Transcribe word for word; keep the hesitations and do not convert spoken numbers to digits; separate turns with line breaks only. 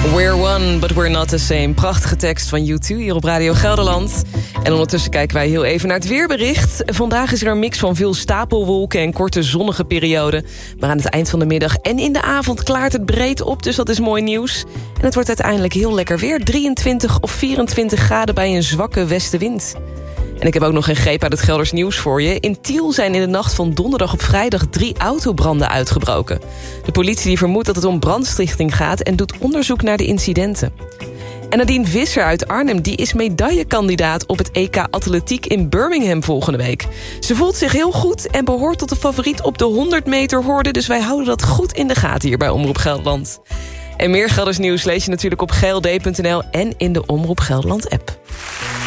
We're one, but we're not the same. Prachtige tekst van U twee hier op Radio Gelderland. En ondertussen kijken wij heel even naar het weerbericht. Vandaag is er een mix van veel stapelwolken en korte zonnige perioden. Maar aan het eind van de middag en in de avond klaart het breed op, dus dat is mooi nieuws. En het wordt uiteindelijk heel lekker weer. drieëntwintig of vierentwintig graden bij een zwakke westenwind. En ik heb ook nog een greep uit het Gelders nieuws voor je. In Tiel zijn in de nacht van donderdag op vrijdag drie autobranden uitgebroken. De politie die vermoedt dat het om brandstichting gaat en doet onderzoek naar de incidenten. En Nadine Visser uit Arnhem die is medaillekandidaat op het E K Atletiek in Birmingham volgende week. Ze voelt zich heel goed en behoort tot de favoriet op de honderd meter horde, dus wij houden dat goed in de gaten hier bij Omroep Gelderland. En meer Gelders nieuws lees je natuurlijk op G L D punt N L en in de Omroep Gelderland app.